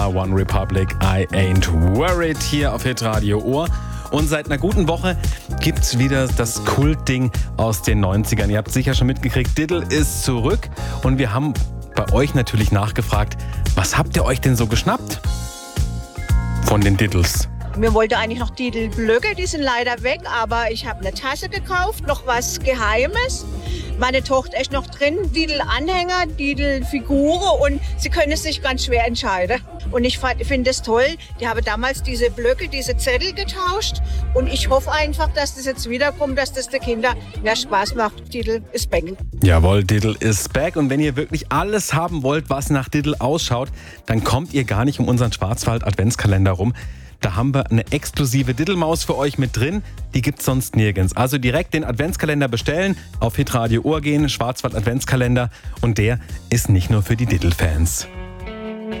One Republic, I Ain't Worried hier auf Hitradio Ohr. Und seit einer guten Woche gibt's wieder das Kultding aus den 90ern. Ihr habt sicher schon mitgekriegt, Diddle ist zurück. Und wir haben bei euch natürlich nachgefragt, was habt ihr euch denn so geschnappt von den Diddles? Mir wollte eigentlich noch Diddle-Blöcke, die sind leider weg, aber ich habe eine Tasse gekauft, noch was Geheimes. Meine Tochter ist noch drin, Diddle-Anhänger, Diddle-Figuren und sie können sich ganz schwer entscheiden. Und ich finde es toll, die haben damals diese Blöcke, diese Zettel getauscht und ich hoffe einfach, dass das jetzt wiederkommt, dass das den Kindern mehr Spaß macht. Diddle is back. Jawohl, Diddle is back. Und wenn ihr wirklich alles haben wollt, was nach Diddle ausschaut, dann kommt ihr gar nicht um unseren Schwarzwald-Adventskalender rum. Da haben wir eine exklusive Diddle-Maus für euch mit drin, die gibt's sonst nirgends. Also direkt den Adventskalender bestellen, auf Hitradio Ohr gehen, Schwarzwald-Adventskalender und der ist nicht nur für die Diddle-Fans.